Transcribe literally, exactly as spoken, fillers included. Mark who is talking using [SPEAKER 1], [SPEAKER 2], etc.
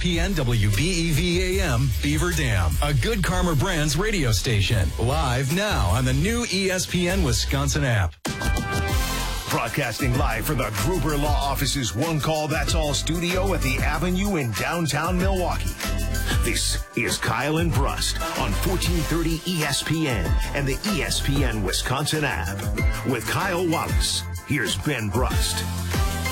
[SPEAKER 1] P N W B E V A M Beaver Dam, a Good Karma Brands radio station. Live now on the new E S P N Wisconsin app.
[SPEAKER 2] Broadcasting live from the Gruber Law Office's One Call That's All studio at the Avenue in downtown Milwaukee. This is Kyle and Brust on fourteen thirty E S P N and the E S P N Wisconsin app. With Kyle Wallace, here's Ben Brust.